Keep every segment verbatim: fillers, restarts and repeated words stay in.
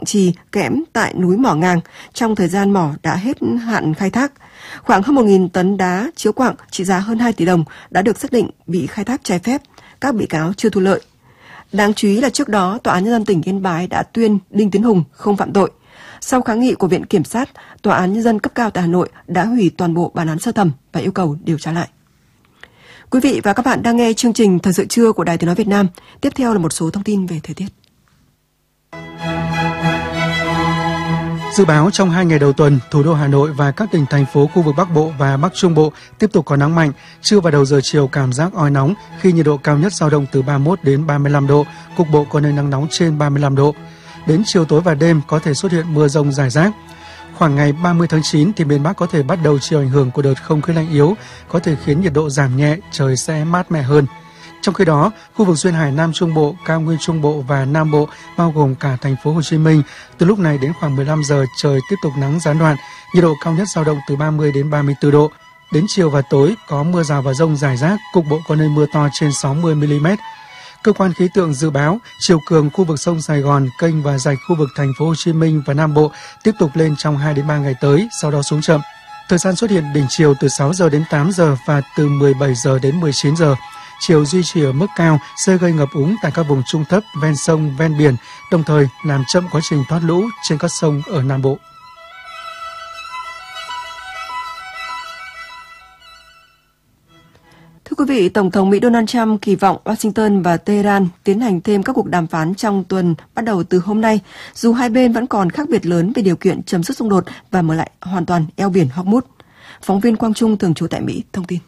trì, kẽm tại núi Mỏ Ngàng trong thời gian mỏ đã hết hạn khai thác. Khoảng hơn một nghìn tấn đá chiếu quặng trị giá hơn hai tỷ đồng đã được xác định bị khai thác trái phép. Các bị cáo chưa thu lợi. Đáng chú ý là trước đó, Tòa án Nhân dân tỉnh Yên Bái đã tuyên Đinh Tiến Hùng không phạm tội. Sau kháng nghị của Viện Kiểm sát, Tòa án Nhân dân cấp cao tại Hà Nội đã hủy toàn bộ bản án sơ thẩm và yêu cầu điều tra lại. Quý vị và các bạn đang nghe chương trình Thời sự trưa của Đài Tiếng nói Việt Nam. Tiếp theo là một số thông tin về thời tiết. Dự báo trong hai ngày đầu tuần, thủ đô Hà Nội và các tỉnh thành phố khu vực Bắc Bộ và Bắc Trung Bộ tiếp tục có nắng mạnh. Trưa và đầu giờ chiều cảm giác oi nóng khi nhiệt độ cao nhất dao động từ ba mươi mốt đến ba mươi lăm độ, cục bộ có nơi nắng nóng trên ba mươi lăm độ. Đến chiều tối và đêm có thể xuất hiện mưa rông rải rác. Khoảng ngày ba mươi tháng chín thì miền Bắc có thể bắt đầu chịu ảnh hưởng của đợt không khí lạnh yếu, có thể khiến nhiệt độ giảm nhẹ, trời sẽ mát mẻ hơn. Trong khi đó, khu vực duyên hải Nam Trung Bộ, Cao Nguyên Trung Bộ và Nam Bộ bao gồm cả thành phố Hồ Chí Minh, từ lúc này đến khoảng mười lăm giờ trời tiếp tục nắng gián đoạn, nhiệt độ cao nhất dao động từ ba mươi đến ba mươi tư độ. Đến chiều và tối có mưa rào và dông rải rác, cục bộ có nơi mưa to trên sáu mươi mi li mét. Cơ quan khí tượng dự báo, chiều cường khu vực sông Sài Gòn, kênh và rạch khu vực thành phố Hồ Chí Minh và Nam Bộ tiếp tục lên trong hai đến ba ngày tới, sau đó xuống chậm. Thời gian xuất hiện đỉnh chiều từ sáu giờ đến tám giờ và từ mười bảy giờ đến mười chín giờ. Chiều duy trì ở mức cao sẽ gây ngập úng tại các vùng trung thấp ven sông, ven biển, đồng thời làm chậm quá trình thoát lũ trên các sông ở Nam Bộ. Thưa quý vị, Tổng thống Mỹ Donald Trump kỳ vọng Washington và Tehran tiến hành thêm các cuộc đàm phán trong tuần bắt đầu từ hôm nay, dù hai bên vẫn còn khác biệt lớn về điều kiện chấm dứt xung đột và mở lại hoàn toàn eo biển Hormuz. Phóng viên Quang Trung thường trú tại Mỹ thông tin.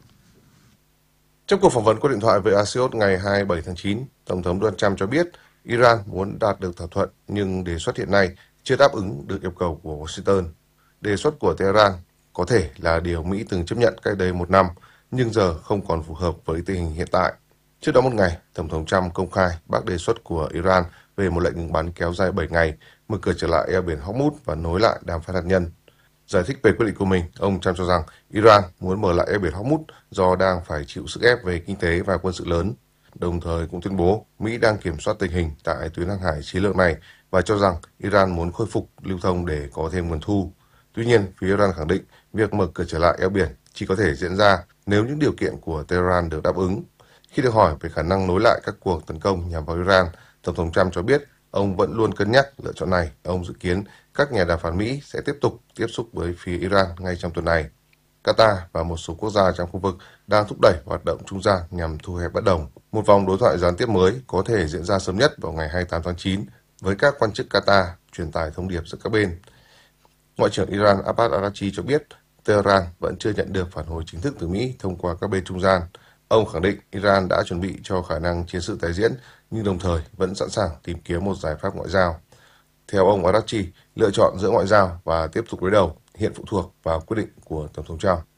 Trong cuộc phỏng vấn qua điện thoại với Axios ngày hai mươi bảy tháng chín, Tổng thống Donald Trump cho biết Iran muốn đạt được thỏa thuận nhưng đề xuất hiện nay chưa đáp ứng được yêu cầu của Washington. Đề xuất của Tehran có thể là điều Mỹ từng chấp nhận cách đây một năm, nhưng giờ không còn phù hợp với tình hình hiện tại. Trước đó một ngày, Tổng thống Trump công khai bác đề xuất của Iran về một lệnh ngừng bắn kéo dài bảy ngày, mở cửa trở lại eo biển Hormuz và nối lại đàm phán hạt nhân. Giải thích về quyết định của mình, ông Trump cho rằng Iran muốn mở lại eo biển Hormuz do đang phải chịu sức ép về kinh tế và quân sự lớn. Đồng thời cũng tuyên bố Mỹ đang kiểm soát tình hình tại tuyến hàng hải chiến lược này và cho rằng Iran muốn khôi phục lưu thông để có thêm nguồn thu. Tuy nhiên, phía Iran khẳng định việc mở cửa trở lại eo biển chỉ có thể diễn ra nếu những điều kiện của Tehran được đáp ứng. Khi được hỏi về khả năng nối lại các cuộc tấn công nhằm vào Iran, Tổng thống Trump cho biết ông vẫn luôn cân nhắc lựa chọn này. Ông dự kiến các nhà đàm phán Mỹ sẽ tiếp tục tiếp xúc với phía Iran ngay trong tuần này. Qatar và một số quốc gia trong khu vực đang thúc đẩy hoạt động trung gian nhằm thu hẹp bất đồng. Một vòng đối thoại gián tiếp mới có thể diễn ra sớm nhất vào ngày hai mươi tám tháng chín với các quan chức Qatar truyền tải thông điệp giữa các bên. Ngoại trưởng Iran Abbas Araghchi cho biết Tehran vẫn chưa nhận được phản hồi chính thức từ Mỹ thông qua các bên trung gian. Ông khẳng định Iran đã chuẩn bị cho khả năng chiến sự tái diễn, nhưng đồng thời vẫn sẵn sàng tìm kiếm một giải pháp ngoại giao. Theo ông Araghchi, lựa chọn giữa ngoại giao và tiếp tục đối đầu hiện phụ thuộc vào quyết định của Tổng thống Trump.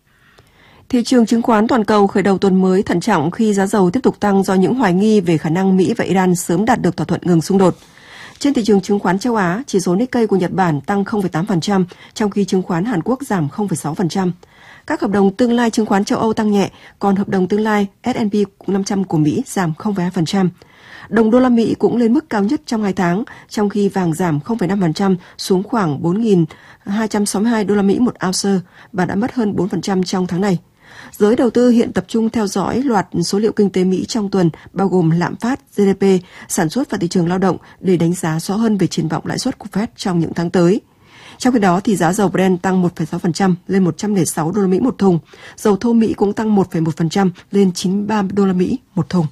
Thị trường chứng khoán toàn cầu khởi đầu tuần mới thận trọng khi giá dầu tiếp tục tăng do những hoài nghi về khả năng Mỹ và Iran sớm đạt được thỏa thuận ngừng xung đột. Trên thị trường chứng khoán châu Á, chỉ số Nikkei của Nhật Bản tăng không phẩy tám phần trăm, trong khi chứng khoán Hàn Quốc giảm không phẩy sáu phần trăm. Các hợp đồng tương lai chứng khoán châu Âu tăng nhẹ, còn hợp đồng tương lai ét and pê năm trăm của Mỹ giảm không phẩy hai phần trăm. Đồng đô la Mỹ cũng lên mức cao nhất trong hai tháng, trong khi vàng giảm không phẩy năm phần trăm xuống khoảng bốn nghìn hai trăm sáu mươi hai đô la Mỹ một ounce và đã mất hơn bốn phần trăm trong tháng này. Giới đầu tư hiện tập trung theo dõi loạt số liệu kinh tế Mỹ trong tuần, bao gồm lạm phát, giê đê pê, sản xuất và thị trường lao động để đánh giá rõ hơn về triển vọng lãi suất của Fed trong những tháng tới. Trong khi đó, thì giá dầu Brent tăng một phẩy sáu phần trăm lên một trăm lẻ sáu đô la Mỹ một thùng, dầu thô Mỹ cũng tăng một phẩy một phần trăm lên chín mươi ba đô la Mỹ một thùng.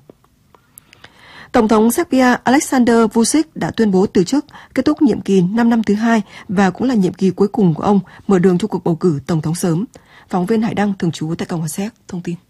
Tổng thống Serbia Alexander Vučić đã tuyên bố từ chức, kết thúc nhiệm kỳ năm năm thứ hai và cũng là nhiệm kỳ cuối cùng của ông, mở đường cho cuộc bầu cử tổng thống sớm. Phóng viên Hải Đăng thường trú tại Cộng hòa Séc thông tin.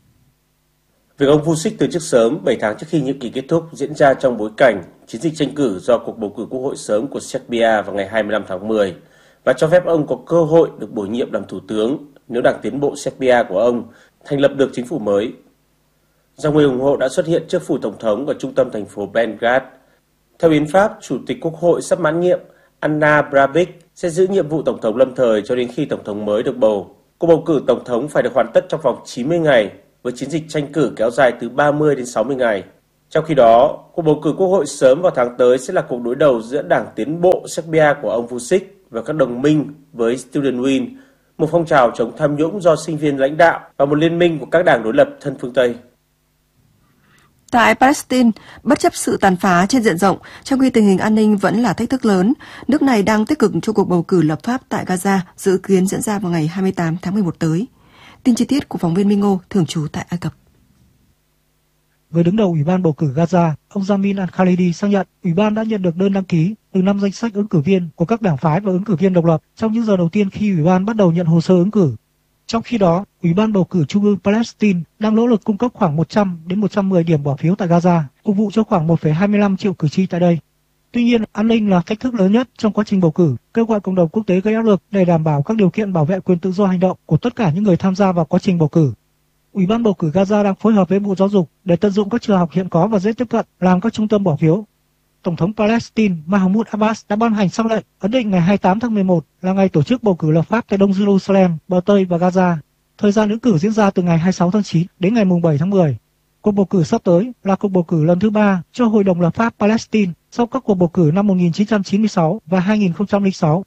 Việc ông Vučić từ chức sớm bảy tháng trước khi nhiệm kỳ kết thúc diễn ra trong bối cảnh chiến dịch tranh cử do cuộc bầu cử quốc hội sớm của Serbia vào ngày hai mươi lăm tháng mười và cho phép ông có cơ hội được bổ nhiệm làm thủ tướng nếu Đảng Tiến bộ Serbia của ông thành lập được chính phủ mới. Dòng người ủng hộ đã xuất hiện trước phủ tổng thống ở trung tâm thành phố Belgrade. Theo hiến pháp, Chủ tịch Quốc hội sắp mãn nhiệm Ana Brnabić sẽ giữ nhiệm vụ tổng thống lâm thời cho đến khi tổng thống mới được bầu. Cuộc bầu cử tổng thống phải được hoàn tất trong vòng chín mươi ngày, với chiến dịch tranh cử kéo dài từ ba mươi đến sáu mươi ngày. Trong khi đó, cuộc bầu cử quốc hội sớm vào tháng tới sẽ là cuộc đối đầu giữa Đảng Tiến bộ Serbia của ông Vučić và các đồng minh với Student Win, một phong trào chống tham nhũng do sinh viên lãnh đạo và một liên minh của các đảng đối lập thân phương Tây. Tại Palestine, bất chấp sự tàn phá trên diện rộng, trong khi tình hình an ninh vẫn là thách thức lớn, nước này đang tích cực cho cuộc bầu cử lập pháp tại Gaza dự kiến diễn ra vào ngày hai mươi tám tháng mười một tới. Tin chi tiết của phóng viên Minh Ngô thường trú tại Ai Cập. Người đứng đầu Ủy ban bầu cử Gaza, ông Jamin Al-Khalidi xác nhận Ủy ban đã nhận được đơn đăng ký từ năm danh sách ứng cử viên của các đảng phái và ứng cử viên độc lập trong những giờ đầu tiên khi Ủy ban bắt đầu nhận hồ sơ ứng cử. Trong khi đó, Ủy ban bầu cử Trung ương Palestine đang nỗ lực cung cấp khoảng một trăm đến một trăm mười điểm bỏ phiếu tại Gaza, phục vụ cho khoảng một phẩy hai mươi lăm triệu cử tri tại đây. Tuy nhiên, an ninh là thách thức lớn nhất trong quá trình bầu cử, kêu gọi cộng đồng quốc tế gây áp lực để đảm bảo các điều kiện bảo vệ quyền tự do hành động của tất cả những người tham gia vào quá trình bầu cử. Ủy ban bầu cử Gaza đang phối hợp với Bộ Giáo dục để tận dụng các trường học hiện có và dễ tiếp cận làm các trung tâm bỏ phiếu. Tổng thống Palestine Mahmoud Abbas đã ban hành sắc lệnh ấn định ngày hai mươi tám tháng mười một là ngày tổ chức bầu cử lập pháp tại Đông Jerusalem, bờ Tây và Gaza. Thời gian ứng cử diễn ra từ ngày hai mươi sáu tháng chín đến ngày bảy tháng mười. Cuộc bầu cử sắp tới là cuộc bầu cử lần thứ ba cho Hội đồng lập pháp Palestine sau các cuộc bầu cử năm một nghìn chín trăm chín mươi sáu và hai nghìn không trăm lẻ sáu.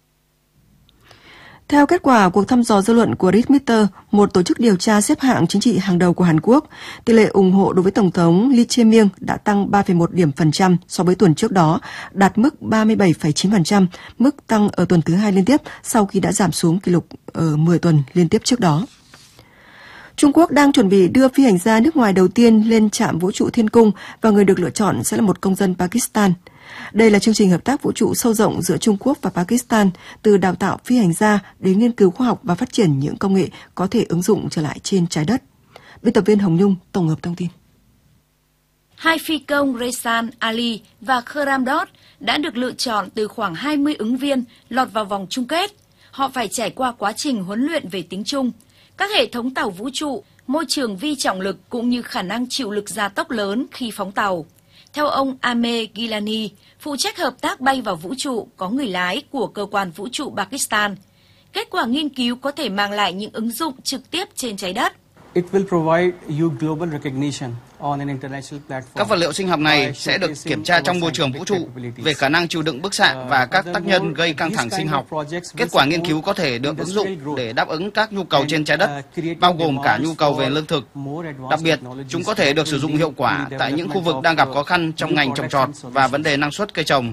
Theo kết quả cuộc thăm dò dư luận của Ritmeter, một tổ chức điều tra xếp hạng chính trị hàng đầu của Hàn Quốc, tỷ lệ ủng hộ đối với Tổng thống Lee Jae-myung đã tăng ba phẩy một điểm phần trăm so với tuần trước đó, đạt mức ba mươi bảy phẩy chín phần trăm, mức tăng ở tuần thứ hai liên tiếp sau khi đã giảm xuống kỷ lục ở mười tuần liên tiếp trước đó. Trung Quốc đang chuẩn bị đưa phi hành gia nước ngoài đầu tiên lên trạm vũ trụ Thiên Cung và người được lựa chọn sẽ là một công dân Pakistan. Đây là chương trình hợp tác vũ trụ sâu rộng giữa Trung Quốc và Pakistan, từ đào tạo phi hành gia đến nghiên cứu khoa học và phát triển những công nghệ có thể ứng dụng trở lại trên trái đất. Biên tập viên Hồng Nhung tổng hợp thông tin. Hai phi công Resan Ali và Khram Dot đã được lựa chọn từ khoảng hai mươi ứng viên lọt vào vòng chung kết. Họ phải trải qua quá trình huấn luyện về tiếng Trung, các hệ thống tàu vũ trụ, môi trường vi trọng lực cũng như khả năng chịu lực gia tốc lớn khi phóng tàu. Theo ông Ame Gilani, phụ trách hợp tác bay vào vũ trụ có người lái của cơ quan vũ trụ Pakistan, kết quả nghiên cứu có thể mang lại những ứng dụng trực tiếp trên trái đất. Các vật liệu sinh học này sẽ được kiểm tra trong môi trường vũ trụ về khả năng chịu đựng bức xạ và các tác nhân gây căng thẳng sinh học. Kết quả nghiên cứu có thể được ứng dụng để đáp ứng các nhu cầu trên trái đất, bao gồm cả nhu cầu về lương thực. Đặc biệt, chúng có thể được sử dụng hiệu quả tại những khu vực đang gặp khó khăn trong ngành trồng trọt và vấn đề năng suất cây trồng.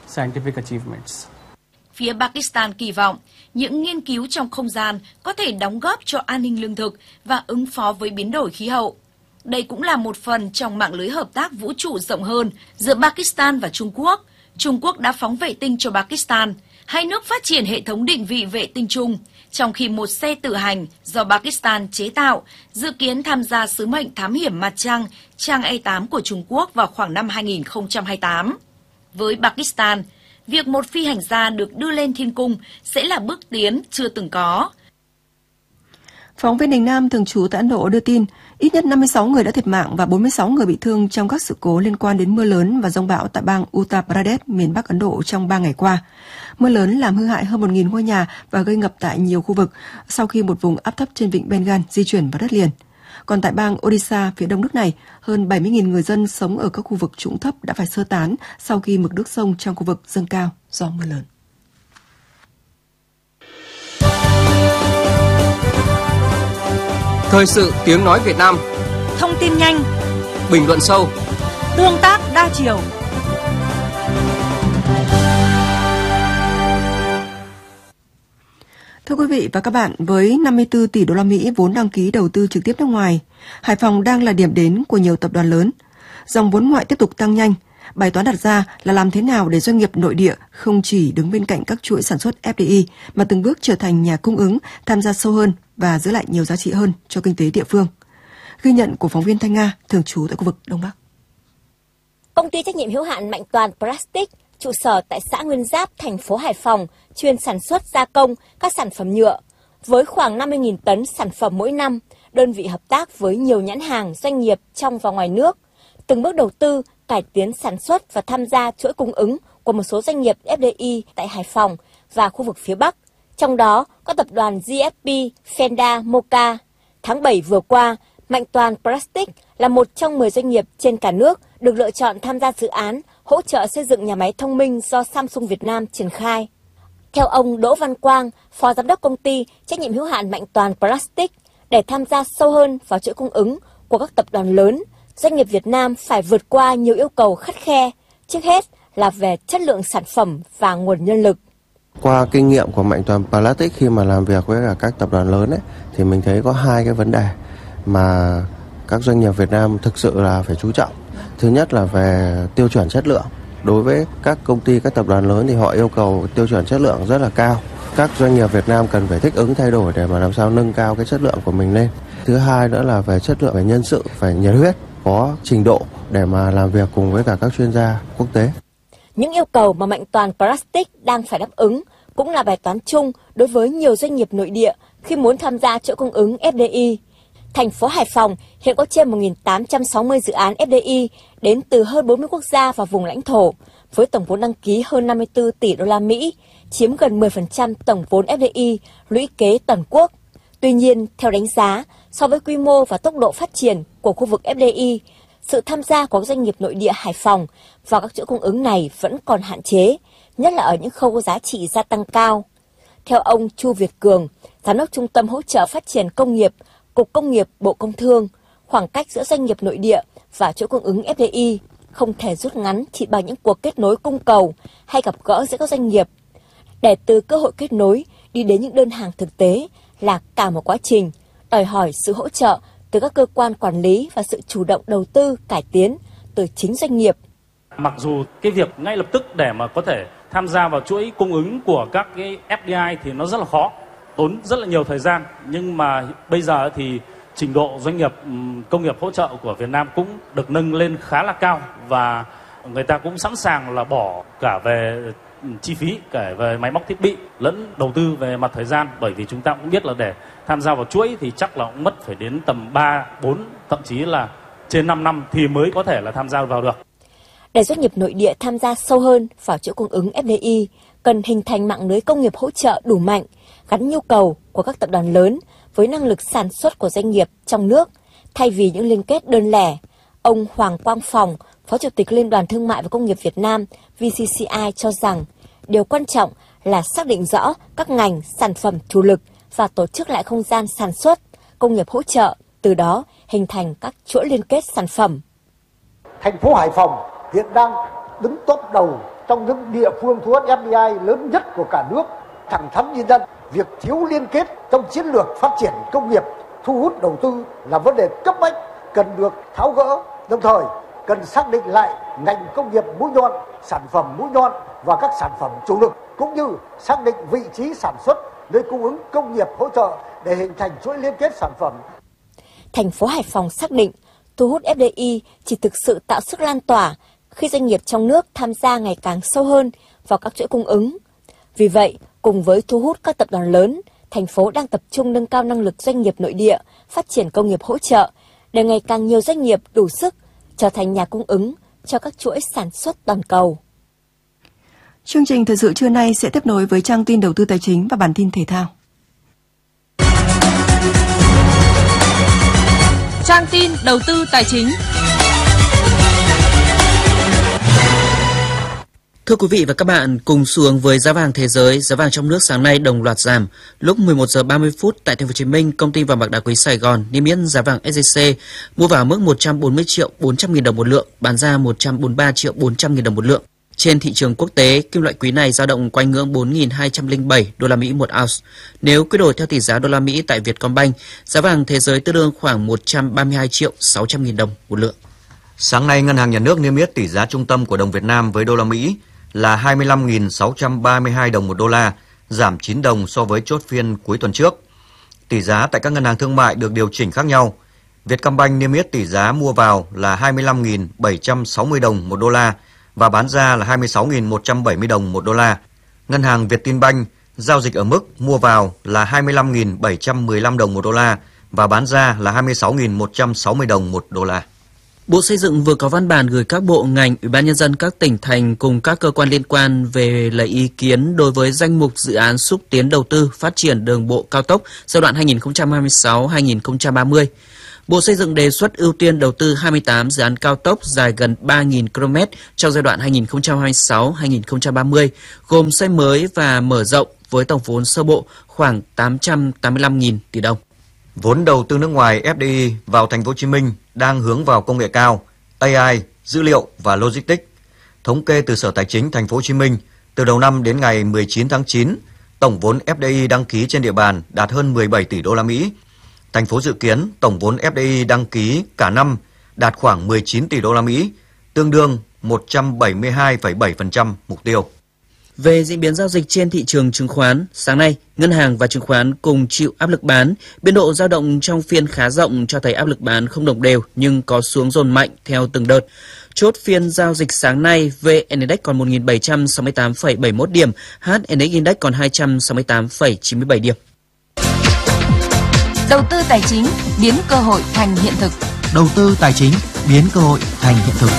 Phía Pakistan kỳ vọng những nghiên cứu trong không gian có thể đóng góp cho an ninh lương thực và ứng phó với biến đổi khí hậu. Đây cũng là một phần trong mạng lưới hợp tác vũ trụ rộng hơn giữa Pakistan và Trung Quốc. Trung Quốc đã phóng vệ tinh cho Pakistan. Hai nước phát triển hệ thống định vị vệ tinh chung, trong khi một xe tự hành do Pakistan chế tạo dự kiến tham gia sứ mệnh thám hiểm mặt trăng Chang'e tám của Trung Quốc vào khoảng năm hai nghìn không trăm hai mươi tám. Với Pakistan, việc một phi hành gia được đưa lên thiên cung sẽ là bước tiến chưa từng có. Phóng viên Đình Nam thường trú tại Ấn Độ đưa tin, ít nhất năm mươi sáu người đã thiệt mạng và bốn mươi sáu người bị thương trong các sự cố liên quan đến mưa lớn và giông bão tại bang Uttar Pradesh, miền Bắc Ấn Độ trong ba ngày qua. Mưa lớn làm hư hại hơn một nghìn ngôi nhà và gây ngập tại nhiều khu vực sau khi một vùng áp thấp trên vịnh Bengal di chuyển vào đất liền. Còn tại bang Odisha, phía đông nước này, hơn bảy mươi nghìn người dân sống ở các khu vực trũng thấp đã phải sơ tán sau khi mực nước sông trong khu vực dâng cao do mưa lớn. Thời sự tiếng nói Việt Nam. Thông tin nhanh, bình luận sâu, tương tác đa chiều. Thưa quý vị và các bạn, với năm mươi tư tỷ đô la Mỹ vốn đăng ký đầu tư trực tiếp nước ngoài, Hải Phòng đang là điểm đến của nhiều tập đoàn lớn. Dòng vốn ngoại tiếp tục tăng nhanh. Bài toán đặt ra là làm thế nào để doanh nghiệp nội địa không chỉ đứng bên cạnh các chuỗi sản xuất ép đê i mà từng bước trở thành nhà cung ứng, tham gia sâu hơn và giữ lại nhiều giá trị hơn cho kinh tế địa phương. Ghi nhận của phóng viên Thanh Nga thường trú tại khu vực Đông Bắc. Công ty trách nhiệm hữu hạn Mạnh Toàn Plastic, trụ sở tại xã Nguyên Giáp, thành phố Hải Phòng, chuyên sản xuất gia công các sản phẩm nhựa. Với khoảng năm mươi nghìn tấn sản phẩm mỗi năm, đơn vị hợp tác với nhiều nhãn hàng doanh nghiệp trong và ngoài nước, từng bước đầu tư, cải tiến sản xuất và tham gia chuỗi cung ứng của một số doanh nghiệp ép đê i tại Hải Phòng và khu vực phía Bắc, trong đó có tập đoàn giê ép pê, Fenda, Moca. Tháng bảy vừa qua, Mạnh Toàn Plastic là một trong mười doanh nghiệp trên cả nước được lựa chọn tham gia dự án hỗ trợ xây dựng nhà máy thông minh do Samsung Việt Nam triển khai. Theo ông Đỗ Văn Quang, Phó Giám đốc Công ty Trách nhiệm hữu hạn Mạnh Toàn Plastic, để tham gia sâu hơn vào chuỗi cung ứng của các tập đoàn lớn, doanh nghiệp Việt Nam phải vượt qua nhiều yêu cầu khắt khe, trước hết là về chất lượng sản phẩm và nguồn nhân lực. Qua kinh nghiệm của Mạnh Toàn Plastic khi mà làm việc với cả các tập đoàn lớn ấy, thì mình thấy có hai cái vấn đề mà các doanh nghiệp Việt Nam thực sự là phải chú trọng. Thứ nhất là về tiêu chuẩn chất lượng. Đối với các công ty, các tập đoàn lớn thì họ yêu cầu tiêu chuẩn chất lượng rất là cao. Các doanh nghiệp Việt Nam cần phải thích ứng thay đổi để mà làm sao nâng cao cái chất lượng của mình lên. Thứ hai nữa là về chất lượng về nhân sự, phải nhiệt huyết, có trình độ để mà làm việc cùng với cả các chuyên gia quốc tế. Những yêu cầu mà Mạnh Toàn Plastic đang phải đáp ứng cũng là bài toán chung đối với nhiều doanh nghiệp nội địa khi muốn tham gia chuỗi cung ứng ép đê i. Thành phố Hải Phòng hiện có trên một nghìn tám trăm sáu mươi dự án ép đê i đến từ hơn bốn mươi quốc gia và vùng lãnh thổ, với tổng vốn đăng ký hơn năm mươi tư tỷ đô la Mỹ, chiếm gần mười phần trăm tổng vốn ép đê i lũy kế toàn quốc. Tuy nhiên, theo đánh giá, so với quy mô và tốc độ phát triển của khu vực ép đê i, sự tham gia của các doanh nghiệp nội địa Hải Phòng vào các chuỗi cung ứng này vẫn còn hạn chế, nhất là ở những khâu có giá trị gia tăng cao. Theo ông Chu Việt Cường, Giám đốc Trung tâm Hỗ trợ Phát triển Công nghiệp, Cục Công nghiệp Bộ Công Thương, khoảng cách giữa doanh nghiệp nội địa và chuỗi cung ứng ép đê i không thể rút ngắn chỉ bằng những cuộc kết nối cung cầu hay gặp gỡ giữa các doanh nghiệp. Để từ cơ hội kết nối đi đến những đơn hàng thực tế là cả một quá trình, đòi hỏi sự hỗ trợ từ các cơ quan quản lý và sự chủ động đầu tư cải tiến từ chính doanh nghiệp. Mặc dù cái việc ngay lập tức để mà có thể tham gia vào chuỗi cung ứng của các cái ép đê i thì nó rất là khó, tốn rất là nhiều thời gian, nhưng mà bây giờ thì trình độ doanh nghiệp công nghiệp hỗ trợ của Việt Nam cũng được nâng lên khá là cao và người ta cũng sẵn sàng là bỏ cả về chi phí, cả về máy móc thiết bị lẫn đầu tư về mặt thời gian, bởi vì chúng ta cũng biết là để tham gia vào chuỗi thì chắc là cũng mất phải đến tầm ba, bốn, thậm chí là trên năm năm thì mới có thể là tham gia vào được. Để doanh nghiệp nội địa tham gia sâu hơn vào chuỗi cung ứng ép đê i, cần hình thành mạng lưới công nghiệp hỗ trợ đủ mạnh, gắn nhu cầu của các tập đoàn lớn với năng lực sản xuất của doanh nghiệp trong nước, thay vì những liên kết đơn lẻ. Ông Hoàng Quang Phòng, Phó Chủ tịch Liên đoàn Thương mại và Công nghiệp Việt Nam vê xê xê i cho rằng, điều quan trọng là xác định rõ các ngành, sản phẩm chủ lực và tổ chức lại không gian sản xuất, công nghiệp hỗ trợ, từ đó hình thành các chuỗi liên kết sản phẩm. Thành phố Hải Phòng hiện đang đứng top đầu trong những địa phương thu hút ép đê i lớn nhất của cả nước. Thẳng thắn nhìn nhận, việc thiếu liên kết trong chiến lược phát triển công nghiệp, thu hút đầu tư là vấn đề cấp bách, cần được tháo gỡ. Đồng thời, cần xác định lại ngành công nghiệp mũi nhọn, sản phẩm mũi nhọn và các sản phẩm chủ lực, cũng như xác định vị trí sản xuất, nơi cung ứng công nghiệp hỗ trợ để hình thành chuỗi liên kết sản phẩm. Thành phố Hải Phòng xác định thu hút ép đê i chỉ thực sự tạo sức lan tỏa khi doanh nghiệp trong nước tham gia ngày càng sâu hơn vào các chuỗi cung ứng. Vì vậy, cùng với thu hút các tập đoàn lớn, thành phố đang tập trung nâng cao năng lực doanh nghiệp nội địa, phát triển công nghiệp hỗ trợ, để ngày càng nhiều doanh nghiệp đủ sức trở thành nhà cung ứng cho các chuỗi sản xuất toàn cầu. Chương trình thời sự trưa nay sẽ tiếp nối với trang tin đầu tư tài chính và bản tin thể thao. Trang tin đầu tư tài chính. Thưa quý vị và các bạn, cùng xu hướng với giá vàng thế giới, giá vàng trong nước sáng nay đồng loạt giảm. Lúc mười một giờ ba mươi phút tại Thành phố Hồ Chí Minh, công ty vàng bạc đá quý Sài Gòn niêm yết giá vàng ét gi xê mua vào mức một trăm bốn mươi triệu bốn trăm nghìn đồng một lượng, bán ra một trăm bốn mươi ba triệu bốn trăm nghìn đồng một lượng. Trên thị trường quốc tế, kim loại quý này dao động quanh ngưỡng bốn nghìn hai trăm lẻ bảy đô la Mỹ một ounce. Nếu quy đổi theo tỷ giá đô la Mỹ tại Vietcombank, giá vàng thế giới tương đương khoảng một trăm ba mươi hai triệu sáu trăm nghìn đồng một lượng. Sáng nay, Ngân hàng Nhà nước niêm yết tỷ giá trung tâm của đồng Việt Nam với đô la Mỹ là hai mươi lăm nghìn sáu trăm ba mươi hai đồng một đô la, giảm chín đồng so với chốt phiên cuối tuần trước. Tỷ giá tại các ngân hàng thương mại được điều chỉnh khác nhau. Vietcombank niêm yết tỷ giá mua vào là hai mươi lăm nghìn bảy trăm sáu mươi đồng một đô la và bán ra là hai mươi sáu nghìn một trăm bảy mươi đồng một đô la. Ngân hàng Vietinbank giao dịch ở mức mua vào là hai mươi lăm nghìn bảy trăm mười lăm đồng một đô la và bán ra là hai mươi sáu nghìn một trăm sáu mươi đồng một đô la. Bộ Xây dựng vừa có văn bản gửi các bộ ngành, Ủy ban nhân dân các tỉnh thành cùng các cơ quan liên quan về lấy ý kiến đối với danh mục dự án xúc tiến đầu tư phát triển đường bộ cao tốc giai đoạn hai nghìn không trăm hai mươi sáu đến hai nghìn không trăm ba mươi. Bộ Xây dựng đề xuất ưu tiên đầu tư hai mươi tám dự án cao tốc dài gần ba nghìn ki lô mét trong giai đoạn hai nghìn không trăm hai mươi sáu đến hai nghìn không trăm ba mươi, gồm xây mới và mở rộng với tổng vốn sơ bộ khoảng tám trăm tám mươi lăm nghìn tỷ đồng. Vốn đầu tư nước ngoài ép đê i vào thành phố Hồ Chí Minh đang hướng vào công nghệ cao, a i, dữ liệu và logistics. Thống kê từ Sở Tài chính thành phố Hồ Chí Minh, từ đầu năm đến ngày mười chín tháng chín, tổng vốn ép đê i đăng ký trên địa bàn đạt hơn mười bảy tỷ đô la Mỹ. Thành phố dự kiến tổng vốn ép đê i đăng ký cả năm đạt khoảng mười chín tỷ đô la Mỹ, tương đương một trăm bảy mươi hai phẩy bảy phần trăm mục tiêu. Về diễn biến giao dịch trên thị trường chứng khoán, sáng nay, ngân hàng và chứng khoán cùng chịu áp lực bán. Biên độ dao động trong phiên khá rộng cho thấy áp lực bán không đồng đều nhưng có xuống dồn mạnh theo từng đợt. Chốt phiên giao dịch sáng nay, vê en Index còn một nghìn bảy trăm sáu mươi tám phẩy bảy mươi mốt điểm, hát en ích Index còn hai trăm sáu mươi tám phẩy chín mươi bảy điểm. Đầu tư tài chính biến cơ hội thành hiện thực. Đầu tư tài chính biến cơ hội thành hiện thực.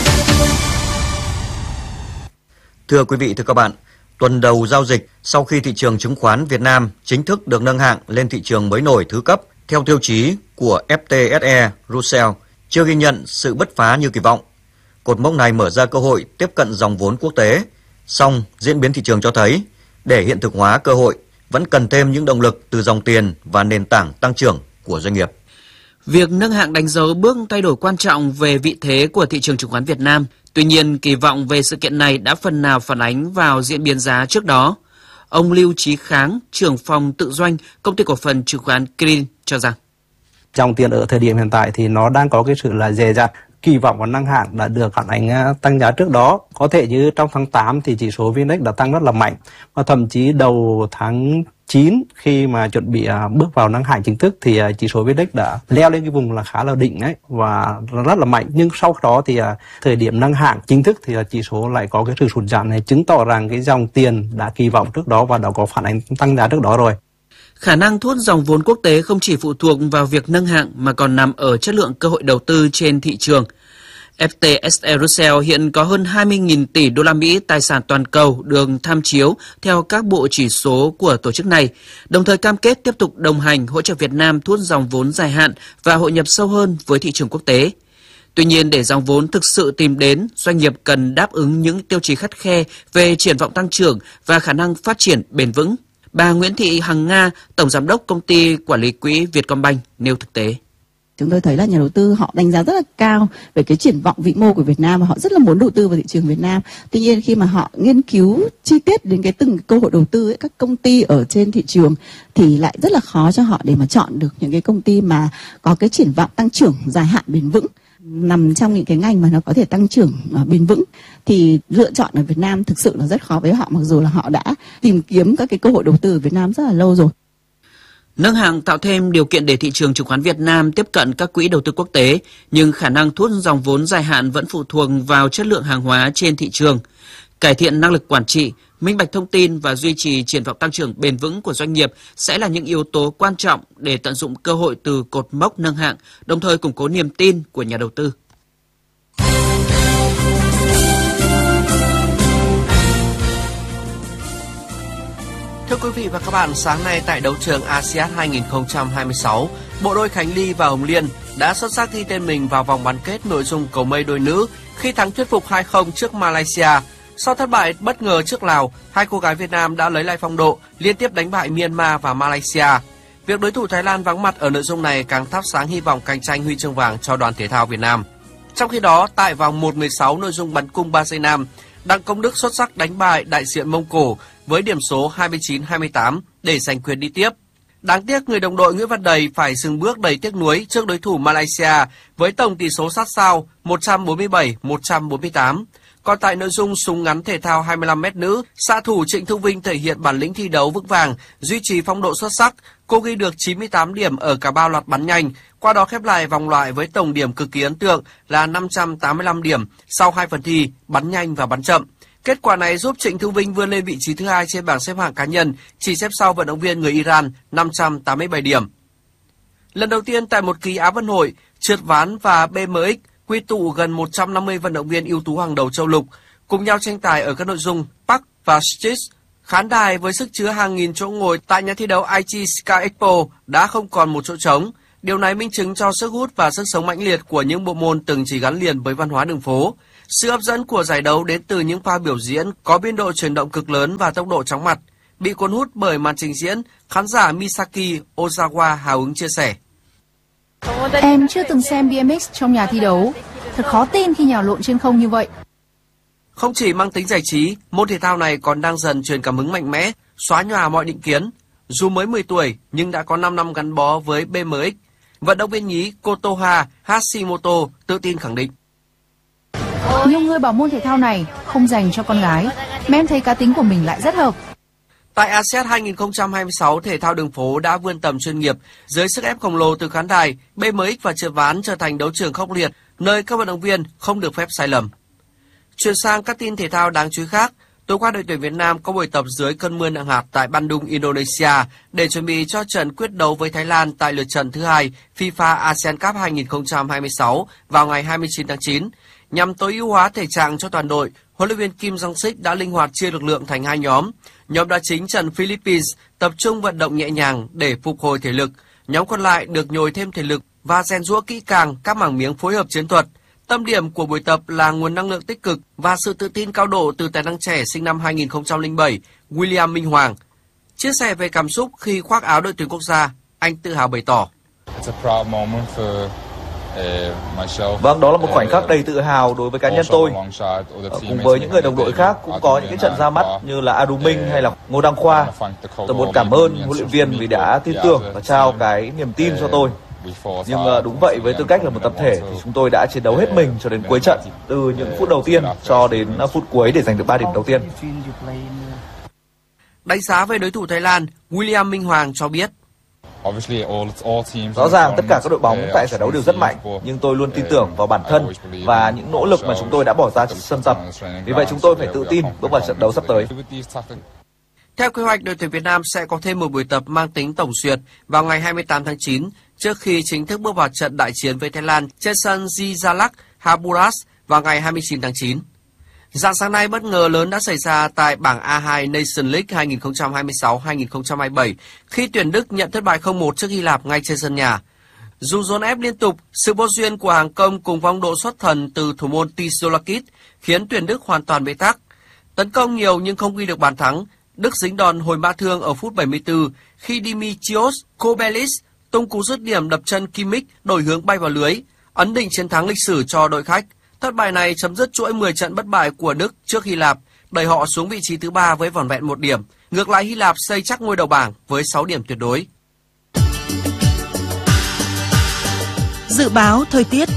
Thưa quý vị, thưa các bạn, tuần đầu giao dịch sau khi thị trường chứng khoán Việt Nam chính thức được nâng hạng lên thị trường mới nổi thứ cấp theo tiêu chí của ép tê ét e Russell chưa ghi nhận sự bứt phá như kỳ vọng. Cột mốc này mở ra cơ hội tiếp cận dòng vốn quốc tế. Song diễn biến thị trường cho thấy, để hiện thực hóa cơ hội vẫn cần thêm những động lực từ dòng tiền và nền tảng tăng trưởng của doanh nghiệp. Việc nâng hạng đánh dấu bước thay đổi quan trọng về vị thế của thị trường chứng khoán Việt Nam. Tuy nhiên, kỳ vọng về sự kiện này đã phần nào phản ánh vào diễn biến giá trước đó. Ông Lưu Chí Kháng, trưởng phòng tự doanh, công ty cổ phần chứng khoán Green cho rằng dòng tiền ở thời điểm hiện tại thì nó đang có cái sự là dè dặt. Kỳ vọng vào nâng hạng đã được phản ánh tăng giá trước đó. Có thể như trong tháng tám thì chỉ số vê en Index đã tăng rất là mạnh. Và thậm chí đầu tháng chín khi mà chuẩn bị bước vào nâng hạng chính thức thì chỉ số vê en Index đã leo lên cái vùng là khá là đỉnh ấy và rất là mạnh. Nhưng sau đó thì thời điểm nâng hạng chính thức thì chỉ số lại có cái sự sụt giảm này, chứng tỏ rằng cái dòng tiền đã kỳ vọng trước đó và đã có phản ánh tăng giá trước đó rồi. Khả năng thu hút dòng vốn quốc tế không chỉ phụ thuộc vào việc nâng hạng mà còn nằm ở chất lượng cơ hội đầu tư trên thị trường. ép tê ét e Russell hiện có hơn hai mươi nghìn tỷ đô la Mỹ tài sản toàn cầu được tham chiếu theo các bộ chỉ số của tổ chức này, đồng thời cam kết tiếp tục đồng hành hỗ trợ Việt Nam thu hút dòng vốn dài hạn và hội nhập sâu hơn với thị trường quốc tế. Tuy nhiên, để dòng vốn thực sự tìm đến, doanh nghiệp cần đáp ứng những tiêu chí khắt khe về triển vọng tăng trưởng và khả năng phát triển bền vững. Bà Nguyễn Thị Hằng Nga, Tổng Giám đốc Công ty Quản lý Quỹ Vietcombank nêu thực tế. Chúng tôi thấy là nhà đầu tư họ đánh giá rất là cao về cái triển vọng vĩ mô của Việt Nam và họ rất là muốn đầu tư vào thị trường Việt Nam. Tuy nhiên khi mà họ nghiên cứu chi tiết đến cái từng cơ hội đầu tư ấy, các công ty ở trên thị trường thì lại rất là khó cho họ để mà chọn được những cái công ty mà có cái triển vọng tăng trưởng dài hạn bền vững, nằm trong những cái ngành mà nó có thể tăng trưởng uh, bền vững thì lựa chọn ở Việt Nam thực sự là rất khó với họ, mặc dù là họ đã tìm kiếm các cái cơ hội đầu tư ở Việt Nam rất là lâu rồi. Nâng hạng tạo thêm điều kiện để thị trường chứng khoán Việt Nam tiếp cận các quỹ đầu tư quốc tế, nhưng khả năng thu hút dòng vốn dài hạn vẫn phụ thuộc vào chất lượng hàng hóa trên thị trường. Cải thiện năng lực quản trị, minh bạch thông tin và duy trì triển vọng tăng trưởng bền vững của doanh nghiệp sẽ là những yếu tố quan trọng để tận dụng cơ hội từ cột mốc nâng hạng, đồng thời củng cố niềm tin của nhà đầu tư. Thưa quý vị và các bạn, sáng nay tại đấu trường a sê an hai không hai sáu, bộ đôi Khánh Ly và Hồng Liên đã xuất sắc ghi tên mình vào vòng bán kết nội dung cầu mây đôi nữ khi thắng thuyết phục hai không trước Malaysia. Sau thất bại bất ngờ trước Lào, hai cô gái Việt Nam đã lấy lại phong độ, liên tiếp đánh bại Myanmar và Malaysia. Việc đối thủ Thái Lan vắng mặt ở nội dung này càng thắp sáng hy vọng cạnh tranh huy chương vàng cho đoàn thể thao Việt Nam. Trong khi đó, tại vòng một mười sáu nội dung bắn cung ba giây nam, Đặng Công Đức xuất sắc đánh bại đại diện Mông Cổ với điểm số hai mươi chín hai mươi tám để giành quyền đi tiếp. Đáng tiếc người đồng đội Nguyễn Văn Đầy phải dừng bước đầy tiếc nuối trước đối thủ Malaysia với tổng tỷ số sát sao một trăm bốn mươi bảy một trăm bốn mươi tám. Còn tại nội dung súng ngắn thể thao hai mươi lăm mét nữ, xạ thủ Trịnh Thu Vinh thể hiện bản lĩnh thi đấu vững vàng, duy trì phong độ xuất sắc. Cô ghi được chín mươi tám điểm ở cả ba loạt bắn nhanh, qua đó khép lại vòng loại với tổng điểm cực kỳ ấn tượng là năm trăm tám mươi lăm điểm sau hai phần thi bắn nhanh và bắn chậm. Kết quả này giúp Trịnh Thu Vinh vươn lên vị trí thứ hai trên bảng xếp hạng cá nhân, chỉ xếp sau vận động viên người Iran năm trăm tám mươi bảy điểm. Lần đầu tiên tại một kỳ Á vận hội, trượt ván và bê em ích quy tụ gần một trăm năm mươi vận động viên ưu tú hàng đầu châu lục, cùng nhau tranh tài ở các nội dung Park và Street. Khán đài với sức chứa hàng nghìn chỗ ngồi tại nhà thi đấu i giê Sky Expo đã không còn một chỗ trống. Điều này minh chứng cho sức hút và sức sống mãnh liệt của những bộ môn từng chỉ gắn liền với văn hóa đường phố. Sự hấp dẫn của giải đấu đến từ những pha biểu diễn có biên độ chuyển động cực lớn và tốc độ chóng mặt. Bị cuốn hút bởi màn trình diễn, khán giả Misaki Ozawa hào hứng chia sẻ. Em chưa từng xem bê em ích trong nhà thi đấu. Thật khó tin khi nhào lộn trên không như vậy. Không chỉ mang tính giải trí, môn thể thao này còn đang dần truyền cảm hứng mạnh mẽ, xóa nhòa mọi định kiến. Dù mới mười tuổi nhưng đã có năm năm gắn bó với bê em ích, vận động viên nhí Kotoha Hashimoto tự tin khẳng định. Nhiều người bảo môn thể thao này không dành cho con gái, mà em thấy cá tính của mình lại rất hợp. Tại a sê e át hai không hai sáu, thể thao đường phố đã vươn tầm chuyên nghiệp. Dưới sức ép khổng lồ từ khán đài, bê em ích và trượt ván trở thành đấu trường khốc liệt, nơi các vận động viên không được phép sai lầm. Chuyển sang các tin thể thao đáng chú ý khác, tối qua đội tuyển Việt Nam có buổi tập dưới cơn mưa nặng hạt tại Bandung, Indonesia để chuẩn bị cho trận quyết đấu với Thái Lan tại lượt trận thứ hai FIFA ASEAN Cup hai không hai sáu vào ngày hai mươi chín tháng chín. Nhằm tối ưu hóa thể trạng cho toàn đội, huấn luyện viên Kim Jong-sik đã linh hoạt chia lực lượng thành hai nhóm. Nhóm đá chính trận Philippines tập trung vận động nhẹ nhàng để phục hồi thể lực. Nhóm còn lại được nhồi thêm thể lực và rèn giũa kỹ càng các mảng miếng phối hợp chiến thuật. Tâm điểm của buổi tập là nguồn năng lượng tích cực và sự tự tin cao độ từ tài năng trẻ sinh năm hai không không bảy, William Minh Hoàng. Chia sẻ về cảm xúc khi khoác áo đội tuyển quốc gia, anh tự hào bày tỏ. Vâng, đó là một khoảnh khắc đầy tự hào đối với cá nhân tôi. Cùng với những người đồng đội khác cũng có những cái trận ra mắt như là A Du Minh hay là Ngô Đăng Khoa. Tôi muốn cảm ơn huấn luyện viên vì đã tin tưởng và trao cái niềm tin cho tôi. Nhưng đúng vậy, với tư cách là một tập thể thì chúng tôi đã chiến đấu hết mình cho đến cuối trận, từ những phút đầu tiên cho đến phút cuối để giành được ba điểm đầu tiên. Đánh giá về đối thủ Thái Lan, William Minh Hoàng cho biết. Rõ ràng tất cả các đội bóng tại giải đấu đều rất mạnh, nhưng tôi luôn tin tưởng vào bản thân và những nỗ lực mà chúng tôi đã bỏ ra trong sân tập. Vì vậy chúng tôi phải tự tin bước vào trận đấu sắp tới. Theo kế hoạch, đội tuyển Việt Nam sẽ có thêm một buổi tập mang tính tổng duyệt vào ngày hai mươi tám tháng chín trước khi chính thức bước vào trận đại chiến với Thái Lan trên sân Zijalak Haburas vào ngày hai mươi chín tháng chín. Rạng sáng nay, bất ngờ lớn đã xảy ra tại bảng A hai Nation League hai không hai sáu hai không hai bảy khi tuyển Đức nhận thất bại không một trước Hy Lạp ngay trên sân nhà. Dù dồn ép liên tục, sự vô duyên của hàng công cùng phong độ xuất thần từ thủ môn Tsiolakis khiến tuyển Đức hoàn toàn bế tắc. Tấn công nhiều nhưng không ghi được bàn thắng, Đức dính đòn hồi mã thương ở phút bảy mươi tư khi Dimitrios Kobelis tung cú dứt điểm đập chân Kimmich đổi hướng bay vào lưới, ấn định chiến thắng lịch sử cho đội khách. Thất bại này chấm dứt chuỗi mười trận bất bại của Đức trước Hy Lạp, đẩy họ xuống vị trí thứ ba với vỏn vẹn một điểm. Ngược lại, Hy Lạp xây chắc ngôi đầu bảng với sáu điểm tuyệt đối. Dự báo thời tiết.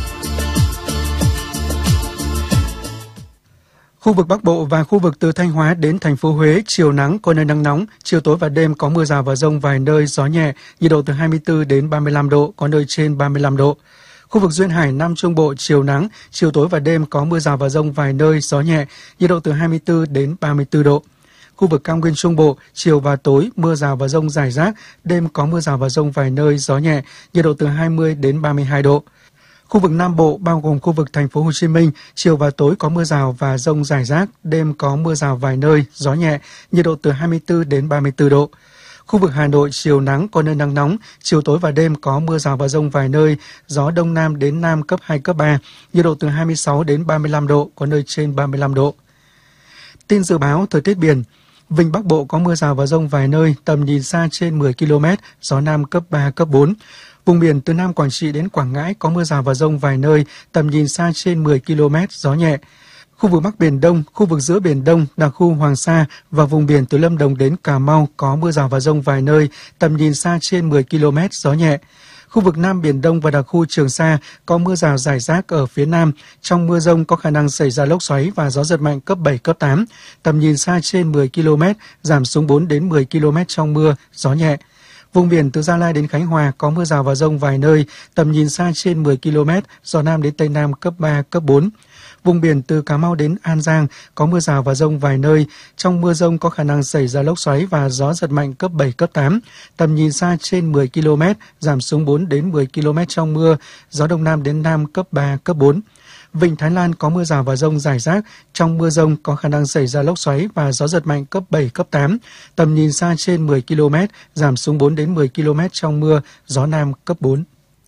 Khu vực Bắc Bộ và khu vực từ Thanh Hóa đến thành phố Huế, chiều nắng, có nơi nắng nóng, chiều tối và đêm có mưa rào và dông vài nơi, gió nhẹ, nhiệt độ từ hai mươi tư đến ba mươi lăm độ, có nơi trên ba mươi lăm độ. Khu vực duyên hải Nam Trung Bộ, chiều nắng, chiều tối và đêm có mưa rào và dông vài nơi, gió nhẹ, nhiệt độ từ hai mươi tư đến ba mươi tư độ. Khu vực Cao Nguyên Trung Bộ, chiều và tối mưa rào và dông rải rác, đêm có mưa rào và dông vài nơi, gió nhẹ, nhiệt độ từ hai mươi đến ba mươi hai độ. Khu vực Nam Bộ bao gồm khu vực thành phố Hồ Chí Minh, chiều và tối có mưa rào và dông rải rác, đêm có mưa rào vài nơi, gió nhẹ, nhiệt độ từ hai mươi tư đến ba mươi tư độ. Khu vực Hà Nội chiều nắng, có nơi nắng nóng, chiều tối và đêm có mưa rào và dông vài nơi, gió đông nam đến nam cấp hai, cấp ba, nhiệt độ từ hai mươi sáu đến ba mươi lăm độ, có nơi trên ba mươi lăm độ. Tin dự báo thời tiết biển. Vịnh Bắc Bộ có mưa rào và dông vài nơi, tầm nhìn xa trên mười ki lô mét, gió nam cấp ba, cấp bốn. Vùng biển từ Nam Quảng Trị đến Quảng Ngãi có mưa rào và dông vài nơi, tầm nhìn xa trên mười ki lô mét, gió nhẹ. Khu vực Bắc Biển Đông, khu vực giữa Biển Đông, đặc khu Hoàng Sa và vùng biển từ Lâm Đồng đến Cà Mau có mưa rào và dông vài nơi, tầm nhìn xa trên mười ki lô mét, gió nhẹ. Khu vực Nam Biển Đông và đặc khu Trường Sa có mưa rào rải rác ở phía Nam. Trong mưa dông có khả năng xảy ra lốc xoáy và gió giật mạnh cấp bảy, cấp tám. Tầm nhìn xa trên mười ki lô mét, giảm xuống bốn đến mười ki lô mét trong mưa, gió nhẹ. Vùng biển từ Gia Lai đến Khánh Hòa có mưa rào và dông vài nơi, tầm nhìn xa trên mười ki lô mét, gió Nam đến Tây Nam cấp ba, cấp bốn. Vùng biển từ Cà Mau đến An Giang có mưa rào và dông vài nơi. Trong mưa dông có khả năng xảy ra lốc xoáy và gió giật mạnh cấp bảy, cấp tám. Tầm nhìn xa trên mười ki lô mét, giảm xuống bốn đến mười ki lô mét trong mưa, gió Đông Nam đến Nam cấp ba, cấp bốn. Vịnh Thái Lan có mưa rào và dông rải rác. Trong mưa dông có khả năng xảy ra lốc xoáy và gió giật mạnh cấp bảy, cấp tám. Tầm nhìn xa trên mười ki lô mét, giảm xuống bốn đến mười ki lô mét trong mưa, gió Nam cấp bốn.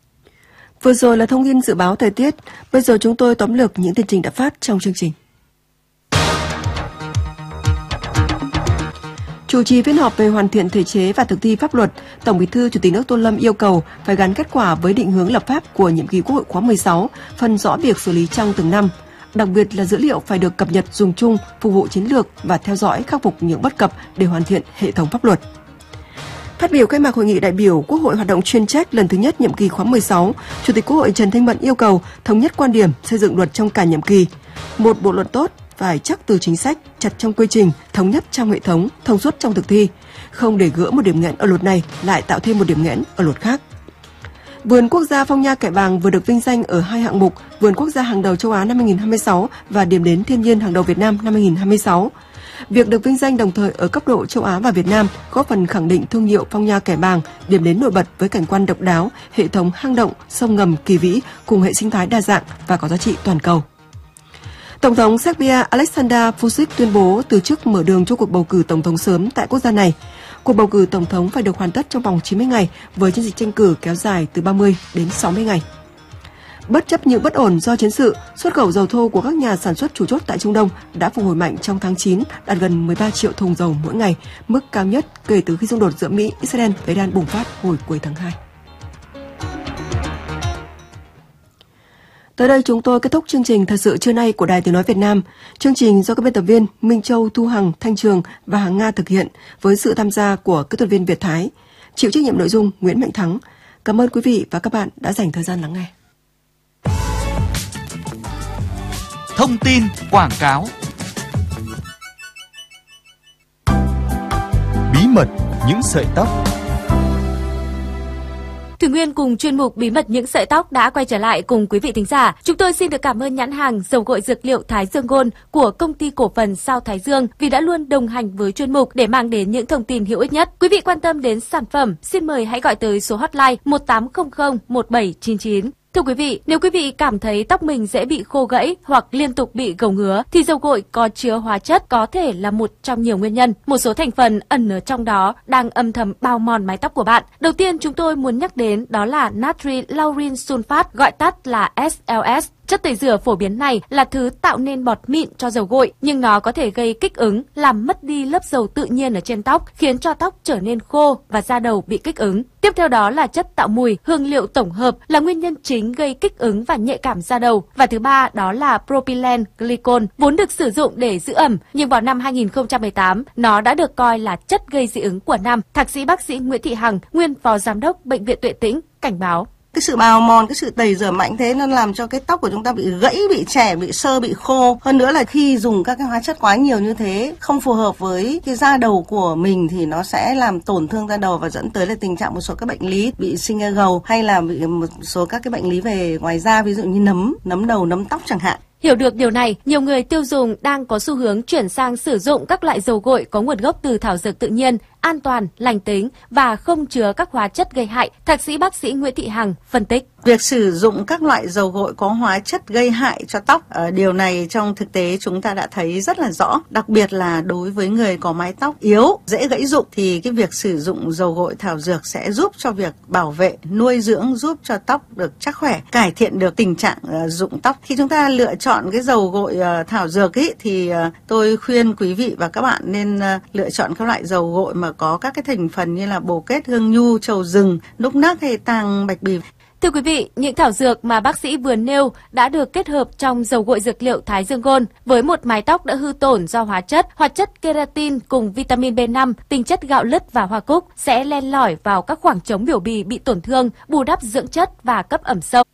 Vừa rồi là thông tin dự báo thời tiết. Bây giờ chúng tôi tóm lược những tin trình đã phát trong chương trình. Chủ trì phiên họp về hoàn thiện thể chế và thực thi pháp luật, Tổng Bí thư Chủ tịch nước Tô Lâm yêu cầu phải gắn kết quả với định hướng lập pháp của nhiệm kỳ Quốc hội khóa mười sáu, phân rõ việc xử lý trong từng năm. Đặc biệt là dữ liệu phải được cập nhật dùng chung, phục vụ chiến lược và theo dõi khắc phục những bất cập để hoàn thiện hệ thống pháp luật. Phát biểu khai mạc hội nghị đại biểu Quốc hội hoạt động chuyên trách lần thứ nhất nhiệm kỳ khóa mười sáu, Chủ tịch Quốc hội Trần Thanh Mẫn yêu cầu thống nhất quan điểm xây dựng luật trong cả nhiệm kỳ. Một bộ luật tốt phải chắc từ chính sách, chặt trong quy trình, thống nhất trong hệ thống, thông suốt trong thực thi, không để gỡ một điểm nghẽn ở luật này lại tạo thêm một điểm nghẽn ở luật khác. Vườn quốc gia Phong Nha Kẻ Bàng vừa được vinh danh ở hai hạng mục Vườn quốc gia hàng đầu châu Á năm hai không hai sáu và Điểm đến thiên nhiên hàng đầu Việt Nam năm hai không hai sáu. Việc được vinh danh đồng thời ở cấp độ châu Á và Việt Nam góp phần khẳng định thương hiệu Phong Nha Kẻ Bàng, điểm đến nổi bật với cảnh quan độc đáo, hệ thống hang động, sông ngầm kỳ vĩ cùng hệ sinh thái đa dạng và có giá trị toàn cầu. Tổng thống Serbia Aleksandar Vučić tuyên bố từ chức mở đường cho cuộc bầu cử tổng thống sớm tại quốc gia này. Cuộc bầu cử tổng thống phải được hoàn tất trong vòng chín mươi ngày với chiến dịch tranh cử kéo dài từ ba mươi đến sáu mươi ngày. Bất chấp những bất ổn do chiến sự, xuất khẩu dầu thô của các nhà sản xuất chủ chốt tại Trung Đông đã phục hồi mạnh trong tháng chín, đạt gần mười ba triệu thùng dầu mỗi ngày, mức cao nhất kể từ khi xung đột giữa Mỹ, Israel và Iran bùng phát hồi cuối tháng hai. Tới đây chúng tôi kết thúc chương trình Thời sự trưa nay của Đài Tiếng nói Việt Nam. Chương trình do các biên tập viên Minh Châu, Thu Hằng, Thanh Trường và Hằng Nga thực hiện với sự tham gia của kỹ thuật viên Việt Thái. Chịu trách nhiệm nội dung Nguyễn Mạnh Thắng. Cảm ơn quý vị và các bạn đã dành thời gian lắng nghe. Thông tin quảng cáo. Bí mật những sợi tóc. Thủy Nguyên cùng chuyên mục Bí mật những sợi tóc đã quay trở lại cùng quý vị thính giả. Chúng tôi xin được cảm ơn nhãn hàng dầu gội dược liệu Thái Dương Gold của công ty cổ phần Sao Thái Dương vì đã luôn đồng hành với chuyên mục để mang đến những thông tin hữu ích nhất. Quý vị quan tâm đến sản phẩm, xin mời hãy gọi tới số hotline một tám không không một bảy chín chín. Thưa quý vị, nếu quý vị cảm thấy tóc mình dễ bị khô gãy hoặc liên tục bị gầu ngứa thì dầu gội có chứa hóa chất có thể là một trong nhiều nguyên nhân. Một số thành phần ẩn ở trong đó đang âm thầm bào mòn mái tóc của bạn. Đầu tiên chúng tôi muốn nhắc đến đó là natri lauryl sulfat, gọi tắt là ét lờ ét. Chất tẩy rửa phổ biến này là thứ tạo nên bọt mịn cho dầu gội, nhưng nó có thể gây kích ứng, làm mất đi lớp dầu tự nhiên ở trên tóc, khiến cho tóc trở nên khô và da đầu bị kích ứng. Tiếp theo đó là chất tạo mùi, hương liệu tổng hợp là nguyên nhân chính gây kích ứng và nhạy cảm da đầu. Và thứ ba đó là propylene glycol, vốn được sử dụng để giữ ẩm, nhưng vào năm hai không một tám, nó đã được coi là chất gây dị ứng của năm. Thạc sĩ bác sĩ Nguyễn Thị Hằng, nguyên phó giám đốc Bệnh viện Tuệ Tĩnh, cảnh báo. Cái sự bào mòn, cái sự tẩy rửa mạnh thế nó làm cho cái tóc của chúng ta bị gãy, bị chẻ, bị xơ, bị khô. Hơn nữa là khi dùng các cái hóa chất quá nhiều như thế, không phù hợp với cái da đầu của mình thì nó sẽ làm tổn thương da đầu và dẫn tới là tình trạng một số các bệnh lý bị sinh ra gầu hay là bị một số các cái bệnh lý về ngoài da, ví dụ như nấm, nấm đầu, nấm tóc chẳng hạn. Hiểu được điều này, nhiều người tiêu dùng đang có xu hướng chuyển sang sử dụng các loại dầu gội có nguồn gốc từ thảo dược tự nhiên, an toàn, lành tính và không chứa các hóa chất gây hại. Thạc sĩ bác sĩ Nguyễn Thị Hằng phân tích. Việc sử dụng các loại dầu gội có hóa chất gây hại cho tóc, điều này trong thực tế chúng ta đã thấy rất là rõ. Đặc biệt là đối với người có mái tóc yếu, dễ gãy rụng thì cái việc sử dụng dầu gội thảo dược sẽ giúp cho việc bảo vệ, nuôi dưỡng, giúp cho tóc được chắc khỏe, cải thiện được tình trạng rụng tóc. Khi chúng ta lựa chọn cái dầu gội thảo dược ý, thì tôi khuyên quý vị và các bạn nên lựa chọn các loại dầu gội mà có các cái thành phần như là bồ kết, hương nhu, trầu rừng, núc nắc hay tàng bạch bì. Thưa quý vị, những thảo dược mà bác sĩ vừa nêu đã được kết hợp trong dầu gội dược liệu Thái Dương Gold với một mái tóc đã hư tổn do hóa chất, hoạt chất keratin cùng vitamin B năm, tinh chất gạo lứt và hoa cúc sẽ len lỏi vào các khoảng trống biểu bì bị tổn thương, bù đắp dưỡng chất và cấp ẩm sâu.